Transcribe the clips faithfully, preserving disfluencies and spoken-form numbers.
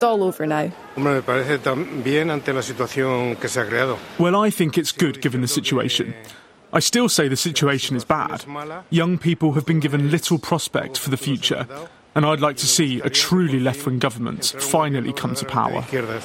all over now. Well, I think it's good given the situation. I still say the situation is bad. Young people have been given little prospect for the future, and I'd like to see a truly left-wing government finally come to power.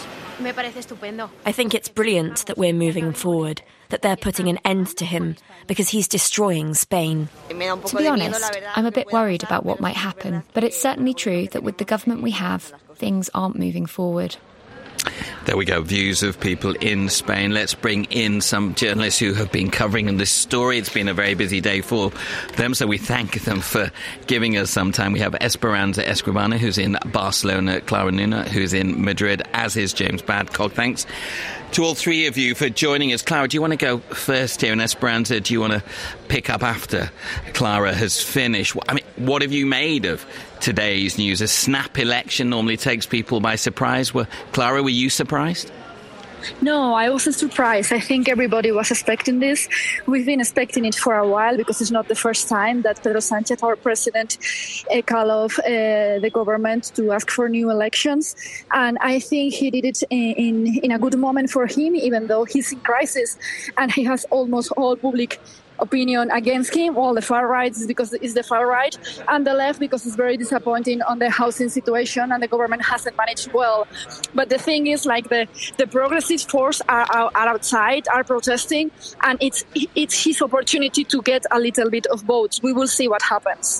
I think it's brilliant that we're moving forward, that they're putting an end to him, because he's destroying Spain. To be honest, I'm a bit worried about what might happen, but it's certainly true that with the government we have, things aren't moving forward. There we go, views of people in Spain. Let's bring in some journalists who have been covering this story. It's been a very busy day for them, so we thank them for giving us some time. We have Esperanza Escribano, who's in Barcelona, Clara Nuna, who's in Madrid, as is James Badcock. Thanks to all three of you for joining us. Clara, do you want to go first here? And Esperanza, do you want to pick up after Clara has finished? I mean, what have you made of today's news? A snap election normally takes people by surprise. Well, Clara, were you surprised? No, I wasn't surprised. I think everybody was expecting this. We've been expecting it for a while because it's not the first time that Pedro Sánchez, our president, uh, called off uh, the government to ask for new elections. And I think he did it in, in, in a good moment for him, even though he's in crisis and he has almost all public opinion against him. All the far right is because it's the far right, and the left because it's very disappointing on the housing situation and the government hasn't managed well. But the thing is, like the, the progressive force are, are, are outside, are protesting, and it's it's his opportunity to get a little bit of votes. We will see what happens.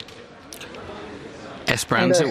Esperanza.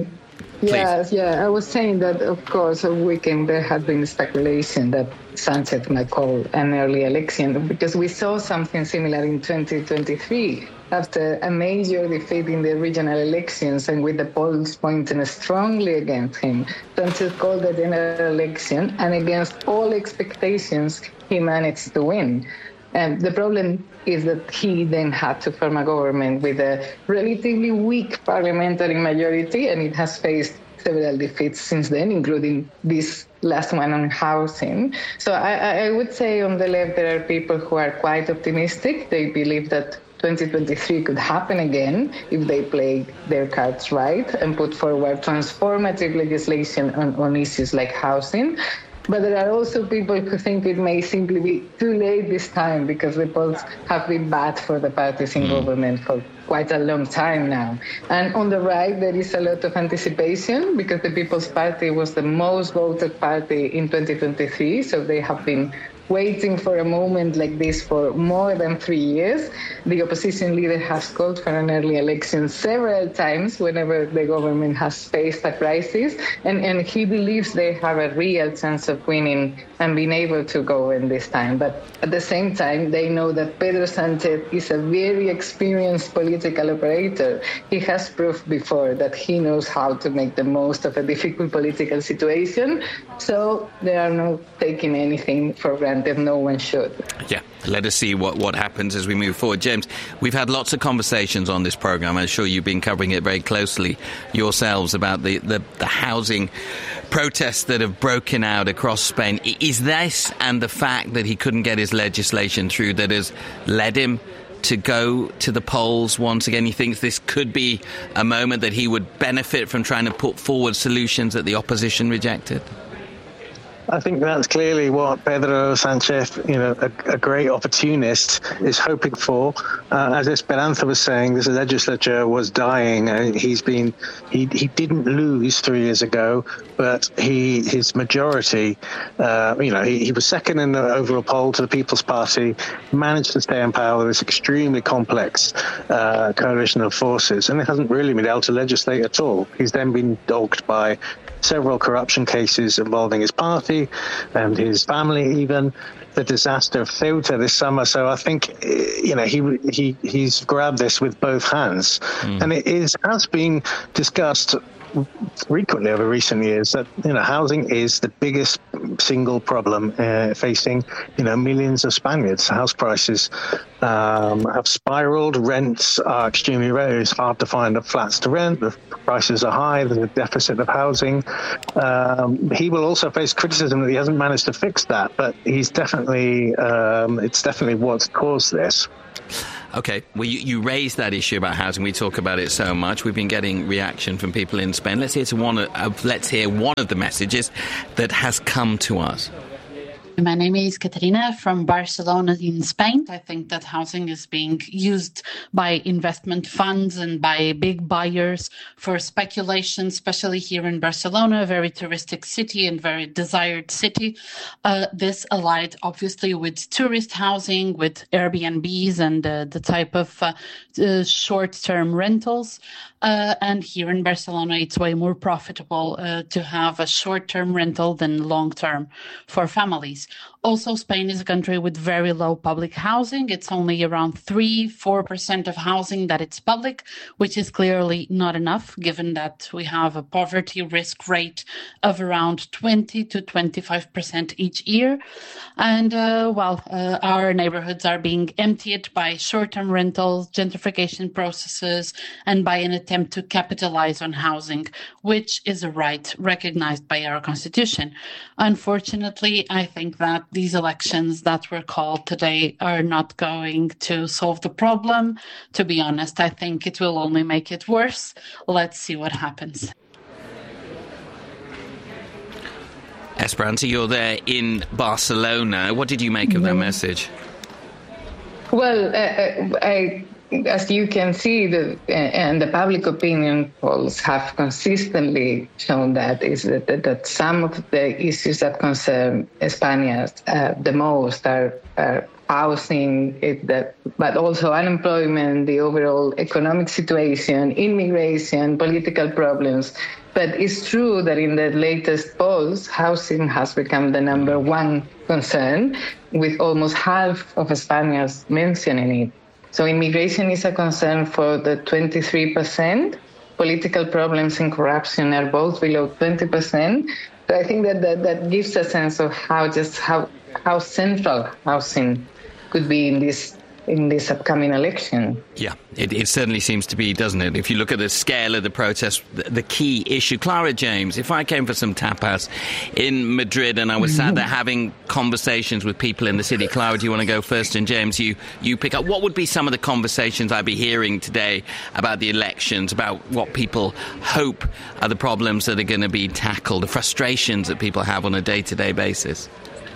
Yes, yeah. I was saying that, of course, a weekend there had been speculation that Sánchez might call an early election because we saw something similar in twenty twenty-three after a major defeat in the regional elections and with the polls pointing strongly against him. Sánchez called the general election, and against all expectations, he managed to win. And the problem is that he then had to form a government with a relatively weak parliamentary majority, and it has faced several defeats since then, including this last one on housing. So I, I would say on the left there are people who are quite optimistic. They believe that twenty twenty-three could happen again if they play their cards right and put forward transformative legislation on, on issues like housing. But there are also people who think it may simply be too late this time because the polls have been bad for the parties in government for quite a long time now. And on the right, there is a lot of anticipation because the People's Party was the most voted party in twenty twenty-three, so they have been waiting for a moment like this for more than three years. The opposition leader has called for an early election several times whenever the government has faced a crisis, and, and he believes they have a real chance of winning and being able to govern this time. But at the same time, they know that Pedro Sánchez is a very experienced political operator. He has proved before that he knows how to make the most of a difficult political situation, so they are not taking anything for granted. No one should. Yeah, let us see what, what happens as we move forward. James, we've had lots of conversations on this programme. I'm sure you've been covering it very closely yourselves about the, the, the housing protests that have broken out across Spain. Is this and the fact that he couldn't get his legislation through that has led him to go to the polls once again? He thinks this could be a moment that he would benefit from trying to put forward solutions that the opposition rejected? I think that's clearly what Pedro Sánchez, you know, a, a great opportunist, is hoping for. Uh, as Esperanza was saying, this legislature was dying. Uh, he's been, he he didn't lose three years ago, but he his majority, uh, you know, he, he was second in the overall poll to the People's Party, managed to stay in power with this extremely complex uh, coalition of forces, and it hasn't really been able to legislate at all. He's then been dogged by several corruption cases involving his party and his family, even the disaster of Ceuta this summer. So I think, you know, he he he's grabbed this with both hands, mm. and it is has been discussed frequently over recent years that, you know, housing is the biggest single problem uh, facing, you know, millions of Spaniards. House prices um, have spiraled. Rents are extremely rare. It's hard to find flats to rent. The prices are high. There's a deficit of housing. Um, he will also face criticism that he hasn't managed to fix that, but he's definitely, um, it's definitely what's caused this. Okay, well, you, you raised that issue about housing. We talk about it so much. We've been getting reaction from people in Spain. Let's hear to one of, let's hear one of the messages that has come to us. My name is Caterina from Barcelona in Spain. I think that housing is being used by investment funds and by big buyers for speculation, especially here in Barcelona, a very touristic city and very desired city. Uh, this allied obviously with tourist housing, with Airbnbs and uh, the type of uh, uh, short-term rentals. Uh, and here in Barcelona, it's way more profitable uh, to have a short-term rental than long-term for families. Also, Spain is a country with very low public housing. It's only around three, four percent of housing that it's public, which is clearly not enough, given that we have a poverty risk rate of around twenty to twenty-five percent each year. And, uh, well, uh, our neighborhoods are being emptied by short-term rentals, gentrification processes, and by an attempt to capitalize on housing, which is a right recognized by our constitution. Unfortunately, I think that these elections that were called today are not going to solve the problem. To be honest, I think it will only make it worse. Let's see what happens. Esperanza, you're there in Barcelona. What did you make of that message? Well, uh, I, as you can see, the, uh, and the public opinion polls have consistently shown that is that, that, that some of the issues that concern Spaniards uh, the most are, are housing, it, that, but also unemployment, the overall economic situation, immigration, political problems. But it's true that in the latest polls, housing has become the number one concern, with almost half of Spaniards mentioning it. So immigration is a concern for the twenty-three percent. Political problems and corruption are both below twenty percent. So I think that, that that gives a sense of how just how how central housing could be in this in this upcoming election. Yeah, it, it certainly seems to be, doesn't it? If you look at the scale of the protest, the, the key issue. Clara James, if I came for some tapas in Madrid and I was sat there having conversations with people in the city, Clara, do you want to go first? And James, you, you pick up. What would be some of the conversations I'd be hearing today about the elections, about what people hope are the problems that are going to be tackled, the frustrations that people have on a day-to-day basis?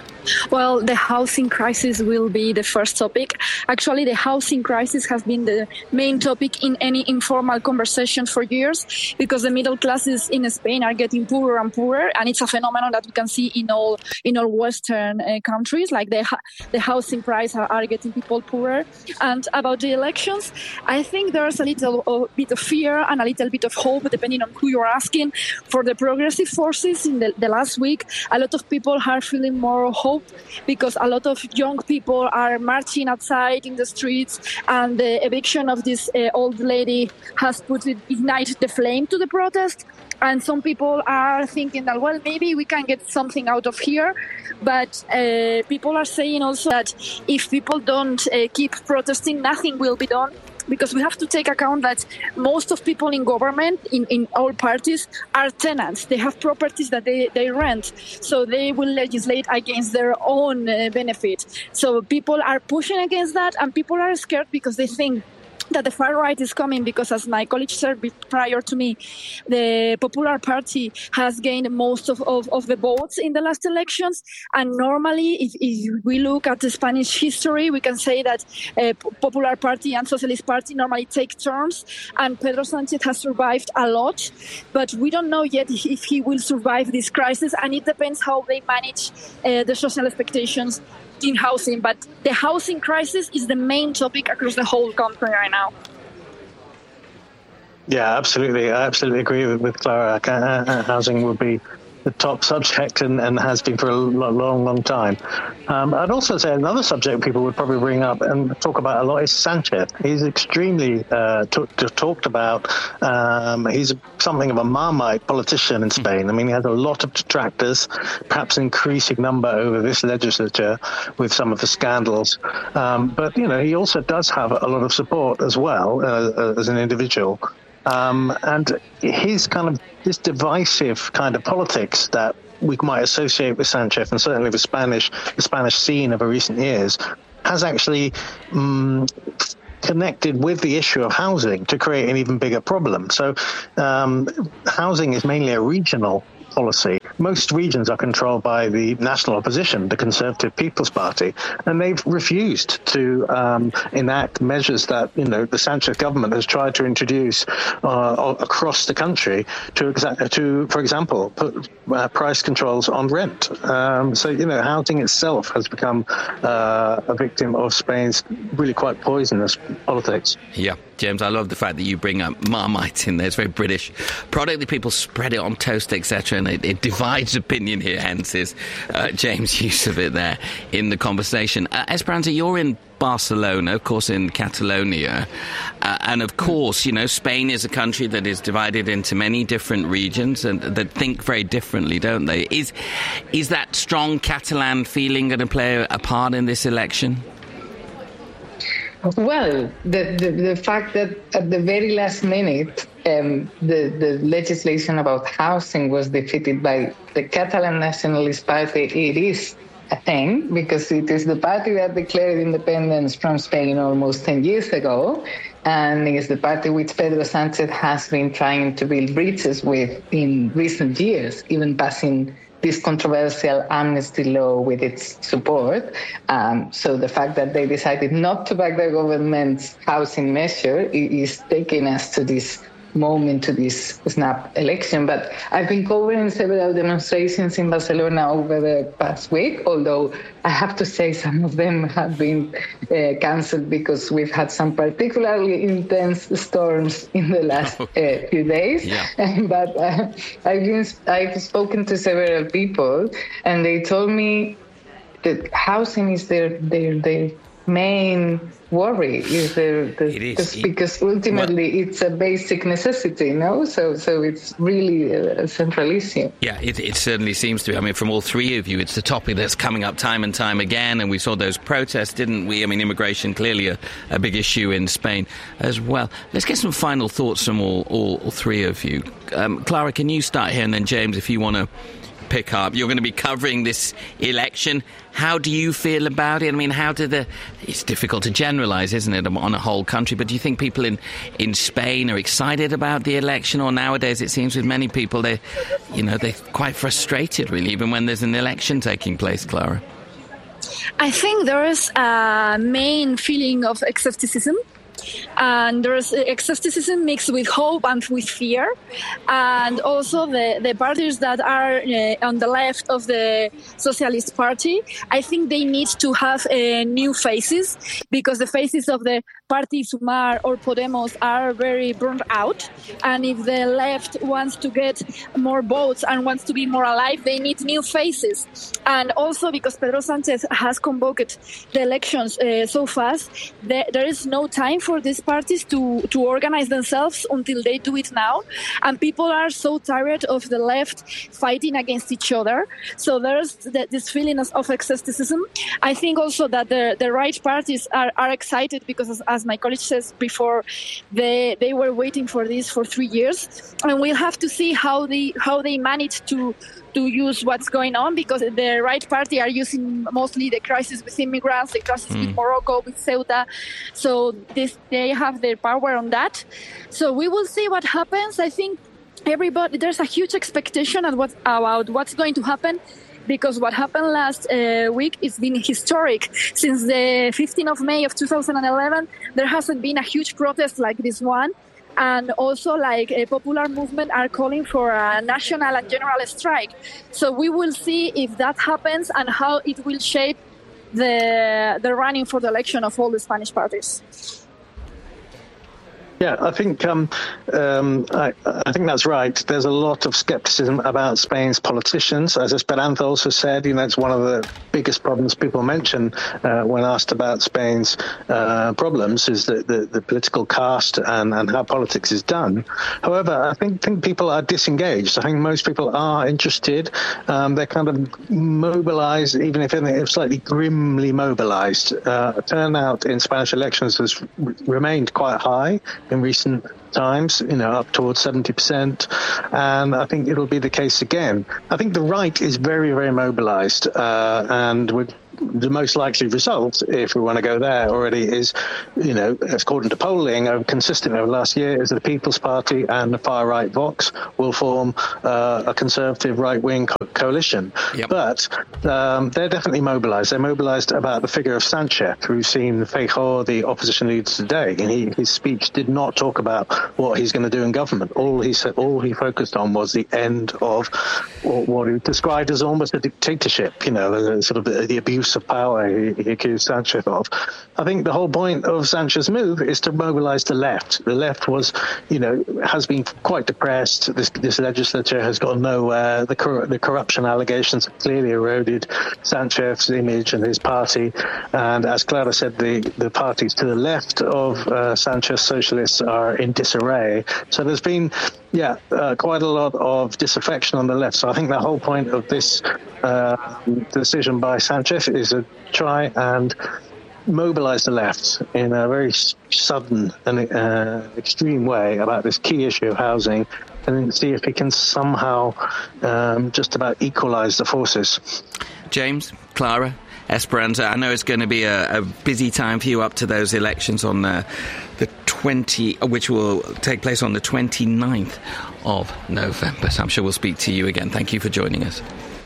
Well, the housing crisis will be the first topic. Actually, the housing crisis has been the main topic in any informal conversation for years, because the middle classes in Spain are getting poorer and poorer, and it's a phenomenon that we can see in all in all Western uh, countries. Like the the housing price are, are getting people poorer. And about the elections, I think there's a little a bit of fear and a little bit of hope, depending on who you're asking. For the progressive forces in the, the last week, a lot of people are feeling more hope, because a lot of young people are marching outside in the streets, and the eviction of this uh, old lady has put it, ignited the flame to the protest. And some people are thinking that, well, maybe we can get something out of here. But uh, people are saying also that if people don't uh, keep protesting, nothing will be done. Because we have to take account that most of people in government, in, in all parties, are tenants. They have properties that they, they rent. So they will legislate against their own uh, benefit. So people are pushing against that, and people are scared because they think that the far right is coming, because, as my colleague said prior to me, the Popular Party has gained most of, of, of the votes in the last elections. And normally, if, if we look at the Spanish history, we can say that uh, Popular Party and Socialist Party normally take turns, and Pedro Sánchez has survived a lot. But we don't know yet if he will survive this crisis, and it depends how they manage uh, the social expectations in housing. But the housing crisis is the main topic across the whole country right now. Yeah, absolutely. I absolutely agree with, with Clara. Uh, housing will be the top subject, and, and has been for a long, long time. Um, I'd also say another subject people would probably bring up and talk about a lot is Sanchez. He's extremely uh, t- t- talked about. Um, he's something of a Marmite politician in Spain. I mean, he has a lot of detractors, perhaps an increasing number over this legislature with some of the scandals. Um, but, you know, he also does have a lot of support as well uh, as an individual. Um, and his kind of this divisive kind of politics that we might associate with Sanchez, and certainly the Spanish the Spanish scene over recent years, has actually um, connected with the issue of housing to create an even bigger problem. So um, housing is mainly a regional policy. Most regions are controlled by the national opposition, the Conservative People's Party, and they've refused to um, enact measures that, you know, the Sanchez government has tried to introduce uh, across the country to, exa- to, for example, put uh, price controls on rent. Um, so, you know, housing itself has become uh, a victim of Spain's really quite poisonous politics. Yeah. James, I love the fact that you bring up Marmite in there. It's very British product that people spread it on toast, et cetera, and it, it divides opinion here, hence is uh, James' use of it there in the conversation. Uh, Esperanza, you're in Barcelona, of course, in Catalonia, uh, and of course, you know, Spain is a country that is divided into many different regions and that think very differently, don't they? Is, is that strong Catalan feeling going to play a part in this election? Well, the, the, the fact that at the very last minute, um, the, the legislation about housing was defeated by the Catalan Nationalist Party, it is a thing, because it is the party that declared independence from Spain almost ten years ago, and it is the party which Pedro Sánchez has been trying to build bridges with in recent years, even passing this controversial amnesty law with its support. Um, so the fact that they decided not to back the government's housing measure is taking us to this moment, to this snap election. But I've been covering several demonstrations in Barcelona over the past week, although I have to say some of them have been uh, cancelled because we've had some particularly intense storms in the last uh, few days. Yeah. But uh, I've, been, I've spoken to several people, and they told me that housing is their their, their main worry, is the, the it is. because ultimately well, it's a basic necessity, no? So so it's really a central issue. Yeah, it, it certainly seems to be. I mean, from all three of you, it's the topic that's coming up time and time again, and we saw those protests, didn't we? I mean, immigration clearly a, a big issue in Spain as well. Let's get some final thoughts from all, all, all three of you. Um, Clara, can you start here, and then James, if you want to pick up. You're going to be covering this election. How do you feel about it? I mean, how do the... It's difficult to generalise, isn't it, on a whole country, but do you think people in, in Spain are excited about the election, or nowadays it seems with many people, they, you know, they're quite frustrated, really, even when there's an election taking place, Clara? I think there is a main feeling of skepticism. And there's skepticism mixed with hope and with fear. And also the, the parties that are uh, on the left of the Socialist Party, I think they need to have uh, new faces, because the faces of the Parti Sumar or Podemos are very burnt out. And if the left wants to get more votes and wants to be more alive, they need new faces. And also because Pedro Sánchez has convoked the elections uh, so fast, there, there is no time for these parties to, to organize themselves until they do it now. And people are so tired of the left fighting against each other. So there's the, this feeling of, of skepticism. I think also that the, the right parties are, are excited because, as, as my colleague says before, they they were waiting for this for three years. And we'll have to see how they, how they manage to to use what's going on, because the right party are using mostly the crisis with immigrants, the crisis mm. with Morocco, with Ceuta. So this, they have their power on that. So we will see what happens. I think everybody, there's a huge expectation of what, about what's going to happen, because what happened last uh, week has been historic. Since the fifteenth of May of two thousand eleven, there hasn't been a huge protest like this one. And also, like a popular movement are calling for a national and general strike. So we will see if that happens and how it will shape the the running for the election of all the Spanish parties. Yeah, I think um, um, I, I think that's right. There's a lot of skepticism about Spain's politicians. As Esperanza also said, you know, it's one of the biggest problems people mention uh, when asked about Spain's uh, problems is the, the, the political caste and, and how politics is done. However, I think, think people are disengaged. I think most people are interested. Um, they're kind of mobilized, even if they're slightly grimly mobilized. Uh, turnout in Spanish elections has r- remained quite high in recent times, you know, up towards seventy percent, and I think it'll be the case again. I think the right is very, very mobilized, uh, and we're the most likely result, if we want to go there already, is, you know, according to polling, uh, consistent over last year, is that the People's Party and the far-right Vox will form uh, a conservative right-wing co- coalition. Yep. But um, they're definitely mobilised. They're mobilised about the figure of Sanchez. We've seen Feijóo, the opposition leader today, and he, his speech did not talk about what he's going to do in government. All he said, all he focused on was the end of what he described as almost a dictatorship, you know, the, sort of the, the abuse of power he, he accused Sanchez of. I think the whole point of Sanchez's move is to mobilise the left. The left was, you know, has been quite depressed. This, this legislature has gone nowhere. The, cor- the corruption allegations have clearly eroded Sanchez's image and his party. And as Clara said, the, the parties to the left of uh, Sanchez socialists are in disarray. So there's been, yeah, uh, quite a lot of disaffection on the left. So I think the whole point of this uh, decision by Sanchez is to try and mobilise the left in a very sudden and uh, extreme way about this key issue of housing, and then see if he can somehow um, just about equalise the forces. James, Clara, Esperanza, I know it's going to be a, a busy time for you up to those elections on the, the twenty, which will take place on the twenty-ninth of November. So I'm sure we'll speak to you again. Thank you for joining us.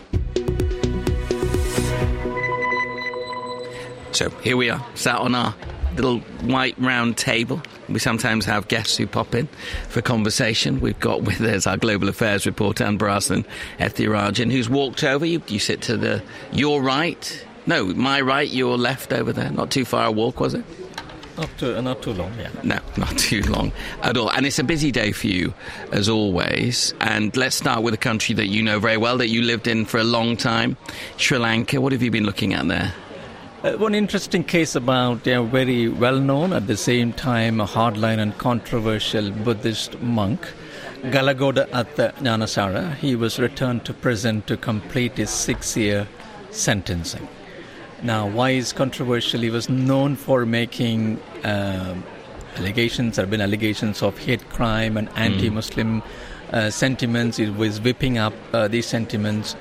So here we are, sat on our little white round table. We sometimes have guests who pop in for conversation. We've got with us our global affairs reporter, Anbarasan Ethirajan, who's walked over. You, you sit to the your right. No, my right, your left over there. Not too far a walk, was it? Not too, not too long, yeah. No, not too long at all. And it's a busy day for you, as always. And let's start with a country that you know very well, that you lived in for a long time, Sri Lanka. What have you been looking at there? Uh, one interesting case about a very well-known, at the same time, a hardline and controversial Buddhist monk, Galagoda Atta Jnanasara. He was returned to prison to complete his six-year sentencing. Now, why is controversial? He was known for making uh, allegations, there have been allegations of hate crime and anti-Muslim uh, sentiments. He was whipping up uh, these sentiments.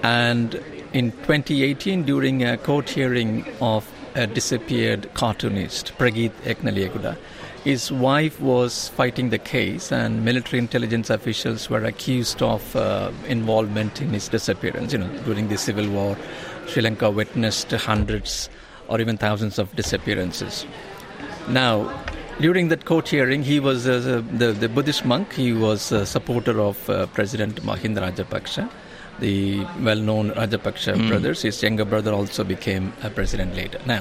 And in twenty eighteen, during a court hearing of a disappeared cartoonist, Prageet Eknaliyakuda, his wife was fighting the case, and military intelligence officials were accused of uh, involvement in his disappearance. You know, during the civil war, Sri Lanka witnessed hundreds or even thousands of disappearances. Now, during that court hearing, he was uh, the, the Buddhist monk. He was a supporter of uh, President Mahinda Rajapaksa, the well-known Rajapaksa mm. brothers. His younger brother also became a president later. Now,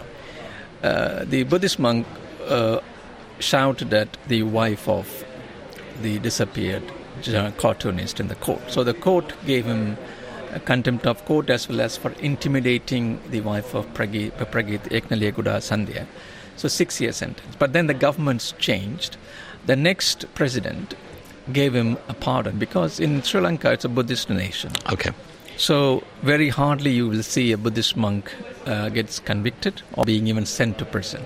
uh, the Buddhist monk uh, shouted at the wife of the disappeared cartoonist in the court. So the court gave him a contempt of court as well as for intimidating the wife of Prageet, Prageet Eknaliyakuda Sandhya. So six-year sentence. But then the governments changed. The next president gave him a pardon because in Sri Lanka it's a Buddhist nation. Okay. So very hardly you will see a Buddhist monk uh, gets convicted or being even sent to prison.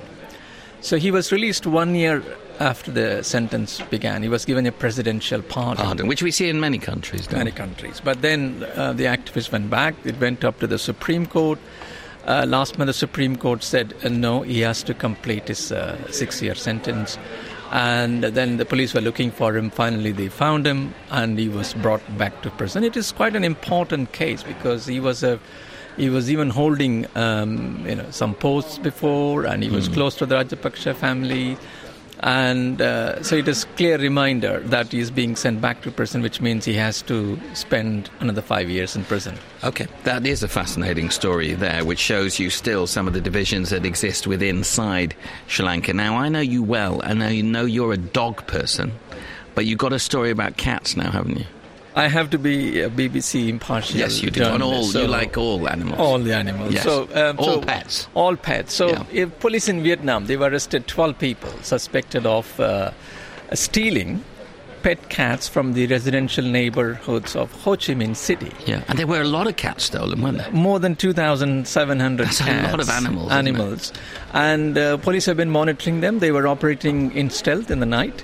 So he was released one year after the sentence began. He was given a presidential pardon. Pardon, which we see in many countries. Don't many we? countries. But then uh, the activists went back. It went up to the Supreme Court. Uh, last month the Supreme Court said uh, no, he has to complete his uh, six-year sentence. And then the police were looking for him. Finally, they found him, and he was brought back to prison. It is quite an important case because he was a, he was even holding, um, you know, some posts before, and he was mm. close to the Rajapaksa family, and uh, so it is a clear reminder that he is being sent back to prison, which means he has to spend another five years in prison. Okay, that is a fascinating story there, which shows you still some of the divisions that exist within inside Sri Lanka. Now, I know you well, and I know you're a dog person, but you've got a story about cats now, haven't you? I have to be a B B C impartial. Yes, you do. And all, so you like all animals. All the animals. Yes. So, um, all so, pets. All pets. So, yeah. if police in Vietnam, they've arrested twelve people suspected of uh, stealing pet cats from the residential neighborhoods of Ho Chi Minh City. Yeah, and there were a lot of cats stolen, weren't there? More than two thousand seven hundred That's cats. a lot of animals. Animals. And uh, police have been monitoring them. They were operating in stealth in the night.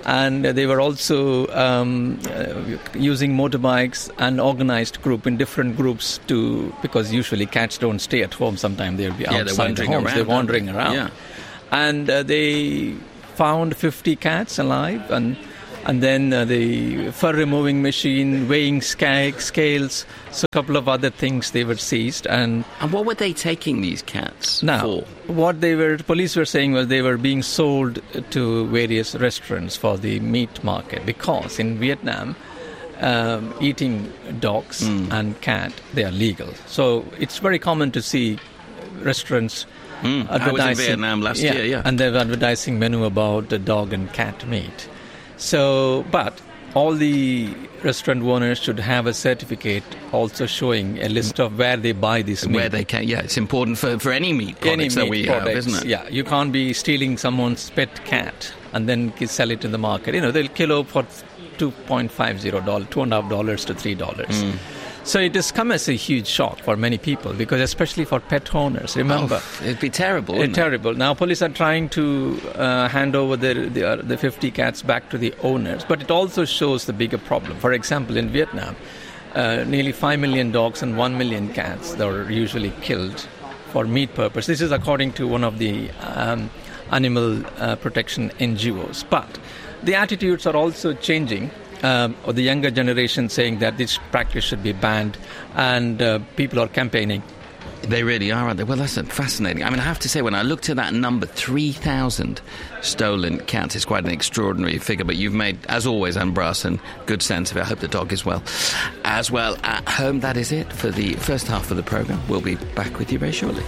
And they were also um, uh, using motorbikes and organized group in different groups to, because usually cats don't stay at home. Sometimes they'll be yeah, outside the homes. Around, they're wandering they? around. Yeah. And uh, they found fifty cats alive, and and then uh, the fur removing machine, weighing sca- scales, so a couple of other things they were seized. And and what were they taking these cats now, for? What they were, police were saying was they were being sold to various restaurants for the meat market, because in Vietnam, um, eating dogs mm. and cat, they are legal. So it's very common to see restaurants mm. advertising. I was in Vietnam last yeah, year, yeah. And they're advertising menu about the dog and cat meat. So, but all the restaurant owners should have a certificate also showing a list of where they buy this meat. Where they can, yeah, it's important for, for any meat products any that meat we products, have, isn't it? Yeah, you can't be stealing someone's pet cat and then sell it in the market. You know, they'll kilo for two point five zero dollars, two and a half dollars to three dollars. Mm. So it has come as a huge shock for many people, because especially for pet owners, remember. Oh, it'd be terrible, wouldn't it? Terrible. Now, police are trying to uh, hand over the, the, uh, the fifty cats back to the owners, but it also shows the bigger problem. For example, in Vietnam, uh, nearly five million dogs and one million cats that are usually killed for meat purpose. This is according to one of the um, animal uh, protection N G Os. But the attitudes are also changing. Um, or the younger generation saying that this practice should be banned, and uh, people are campaigning. They really are, aren't they? Well, that's fascinating. I mean, I have to say, when I looked at that number, three thousand stolen cats, is quite an extraordinary figure, but you've made, as always, Anne Brasson, good sense of it. I hope the dog is well. As well at home, that is it for the first half of the programme. We'll be back with you very shortly.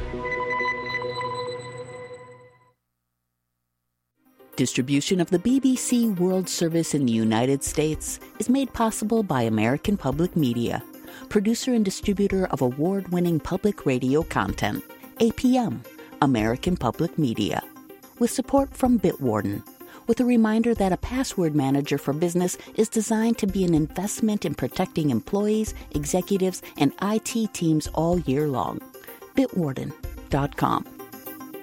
Distribution of the B B C World Service in the United States is made possible by American Public Media, producer and distributor of award-winning public radio content. A P M, American Public Media, with support from Bitwarden, with a reminder that a password manager for business is designed to be an investment in protecting employees, executives, and I T teams all year long. Bitwarden dot com.